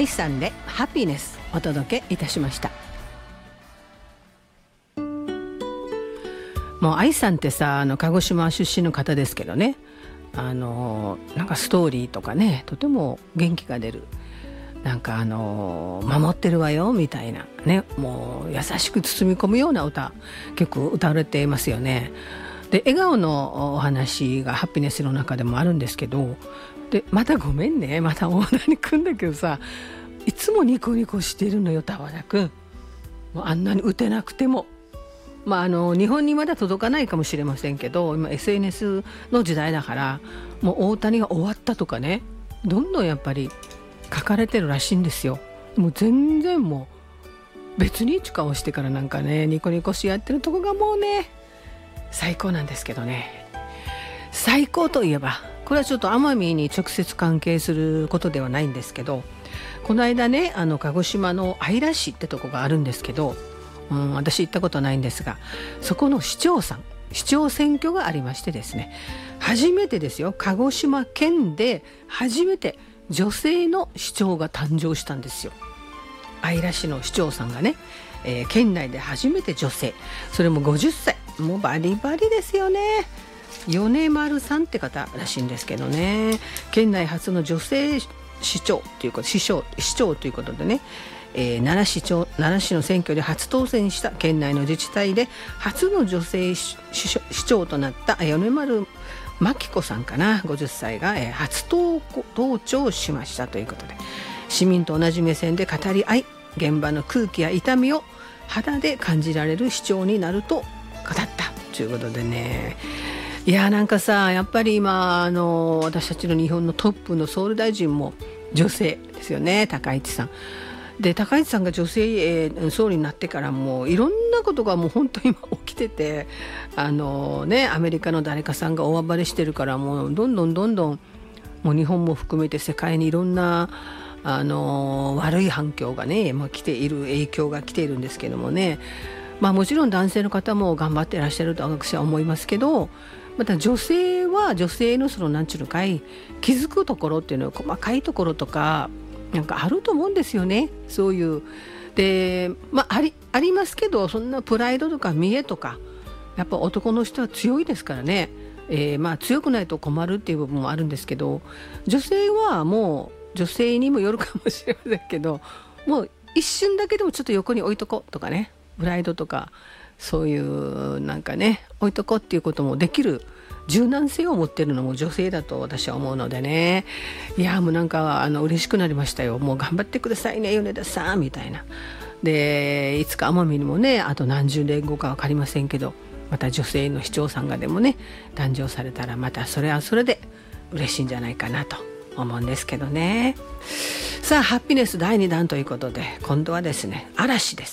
愛さんでハピネスお届けいたしました。もう愛さんってさ、鹿児島出身の方ですけどね、なんかストーリーとかね、とても元気が出る、なんか守ってるわよみたいなね、もう優しく包み込むような歌、結構歌われていますよね。で笑顔のお話がハピネスの中でもあるんですけど、でまたごめんね、また大田に来んだけどさ、いつもニコニコしてるのよ田和田くん。もうあんなに打てなくても、日本にまだ届かないかもしれませんけど、今 SNS の時代だから、もう大谷が終わったとかね、どんどんやっぱり書かれてるらしいんですよ。もう全然もう別に一顔してからなんかね、ニコニコしやってるとこがもうね最高なんですけどね。最高といえば、これはちょっと奄美に直接関係することではないんですけど、この間ね、鹿児島の姶良市ってとこがあるんですけど、私行ったことないんですが、そこの市長さん、市長選挙がありましてですね、初めてですよ、鹿児島県で初めて女性の市長が誕生したんですよ。姶良市の市長さんがね、県内で初めて女性、それも50歳、もうバリバリですよね。米丸さんって方らしいんですけどね、県内初の女性市長ということ、市長ということでね、奈良市の選挙で初当選した県内の自治体で初の女性市長となった米丸真紀子さんかな、50歳が、初登庁しましたということで、市民と同じ目線で語り合い、現場の空気や痛みを肌で感じられる市長になると語ったということでね、いやなんかさ、やっぱり今私たちの日本のトップの総理大臣も女性ですよね、高市さんで、高市さんが女性、総理になってからもういろんなことがもう本当に今起きてて、アメリカの誰かさんが大暴れしてるから、もうどんどんもう日本も含めて世界にいろんな悪い反響がね、来ている、影響が来ているんですけどもね、もちろん男性の方も頑張っていらっしゃると私は思いますけど、また女性は女性のなんちゅうのかい、気づくところっていうのは細かいところとかなんかあると思うんですよね。そういうで、ありますけど、そんなプライドとか見栄とか、やっぱ男の人は強いですからね、強くないと困るっていう部分もあるんですけど、女性はもう女性にもよるかもしれませんけど、もう一瞬だけでもちょっと横に置いとこうとかね、プライドとかそういうなんかね、置いとこうっていうこともできる柔軟性を持っているのも女性だと私は思うのでね、いやもうなんか嬉しくなりましたよ。もう頑張ってくださいね米田さんみたいな。でいつか奄美にもね、あと何十年後か分かりませんけど、また女性の市長さんがでもね誕生されたら、またそれはそれで嬉しいんじゃないかなと思うんですけどね。さあハピネス第2弾ということで、今度はですね、嵐です。